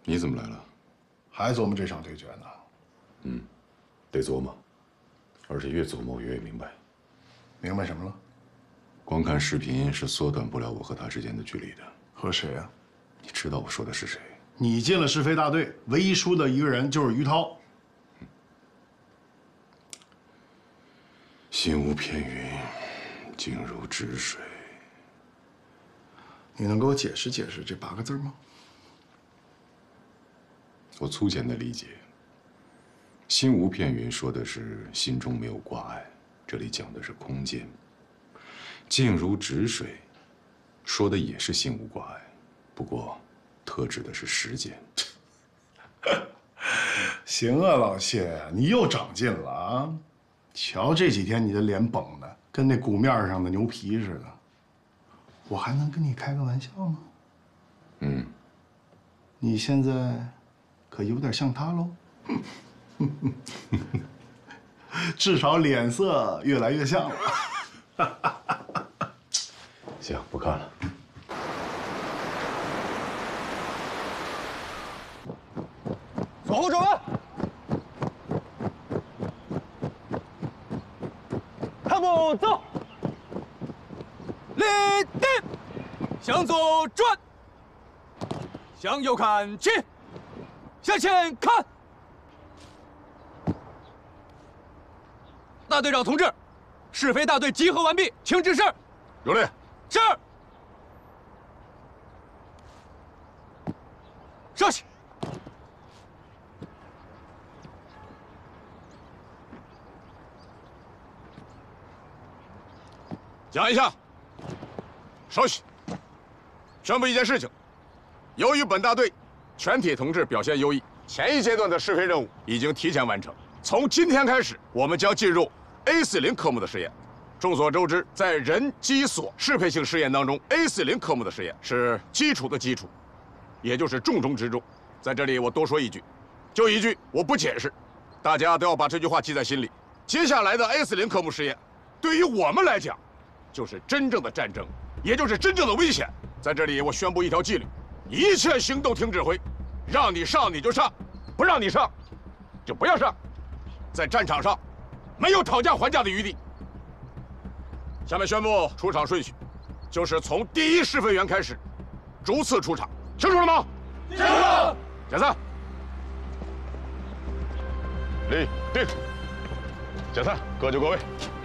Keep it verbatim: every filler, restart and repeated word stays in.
你怎么来了？ 还琢磨这场对决呢？ 嗯，得琢磨，而且越琢磨我越明白。 明白什么了？ 光看视频是缩短不了我和他之间的距离的。 和谁啊？ 你知道我说的是谁？ 你进了是非大队，唯一输的一个人就是于涛。 心无片云，静如止水。 你能给我解释解释这八个字吗？ 我粗浅的理解，心无片云说的是心中没有挂碍，这里讲的是空间。静如止水，说的也是心无挂碍，不过特指的是时间。 行啊，老谢，你又长进了啊！瞧这几天你的脸绷的跟那鼓面上的牛皮似的，我还能跟你开个玩笑吗？ 嗯， 你现在可有点像他喽，至少脸色越来越像了。 行，不看了。 左后转弯，看步走，立定，向左转，向右看齐，向前看。大队长同志，是非大队集合完毕，请指示。 有令。 是。稍息。 讲一下。稍息。宣布一件事情：由于本大队全体同志表现优异，前一阶段的是非任务已经提前完成。从今天开始，我们将进入 A 四零科目的试验。众所周知，在人机所适配性试验当中 ，A 四零科目的试验是基础的基础，也就是重中之重。在这里，我多说一句，就一句，我不解释，大家都要把这句话记在心里。接下来的 A 四零科目试验，对于我们来讲，就是真正的战争，也就是真正的危险。在这里，我宣布一条纪律：一切行动听指挥，让你上你就上，不让你上就不要上。在战场上，没有讨价还价的余地。下面宣布出场顺序，就是从第一试飞员开始，逐次出场，清楚了吗？ 清楚了。 解散。立定。解散，各就各位。